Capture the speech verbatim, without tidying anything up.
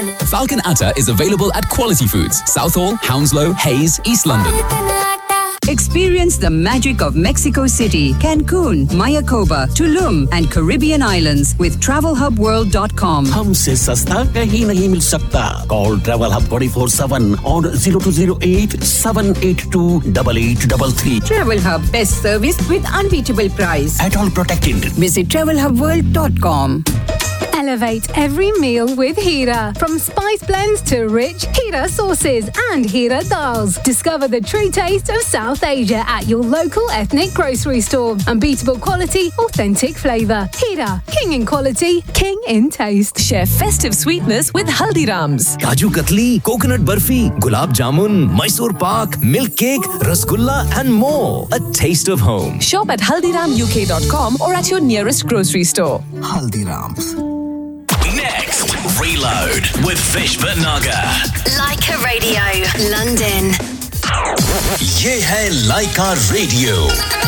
Falcon Atta is available at Quality Foods, Southall, Hounslow, Hayes, East London. Experience the magic of Mexico City, Cancun, Mayakoba, Tulum and Caribbean islands with travel hub world dot com. हमसे सस्ता कहीं नहीं मिल सकता. Call Travel Hub twenty-four seven on zero two zero eight seven eight two eight eight three three. Travel Hub, best service with unbeatable price. At all protected. Visit travel hub world dot com. Elevate every meal with Hira. From spice blends to rich Hira sauces and Hira dals. Discover the true taste of South Asia at your local ethnic grocery store. Unbeatable quality, authentic flavour. Hira, king in quality, king in taste. Share festive sweetness with Haldiram's. Kaju Katli, Coconut Barfi, Gulab Jamun, Mysore Pak, Milk Cake, Rasgulla and more. A taste of home. Shop at haldiram u k dot com or at your nearest grocery store. Haldiram's. Next, Reload with Fish Bhatnagar. Laika Radio, London. ये है लाइका radio